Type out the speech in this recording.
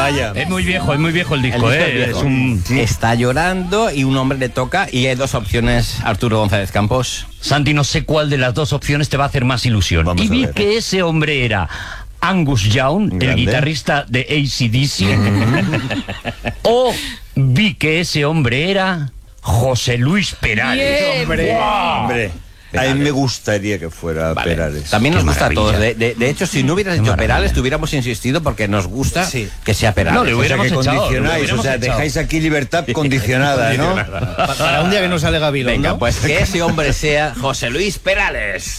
Vaya. Es muy viejo el disco, El disco es viejo. Está llorando y un hombre le toca y hay dos opciones, Arturo González Campos. Santi, no sé cuál de las dos opciones te va a hacer más ilusión. Vamos Y a vi ver. que ese hombre era Angus Young, el Grande. guitarrista de AC/DC, o vi que ese hombre era José Luis Perales. Bien. Hombre, a mí me gustaría que fuera Perales. También nos Qué gusta a todos. maravilla. De hecho, si no hubieras Qué dicho maravilla. Perales, te hubiéramos insistido porque nos gusta Sí. que sea Perales. No, le O sea, hubiéramos que echado, condicionáis, lo o sea, hubiéramos echado. dejáis aquí libertad condicionada, ¿no? Para un día que no sale Gabilondo. Venga, pues que ese hombre sea José Luis Perales.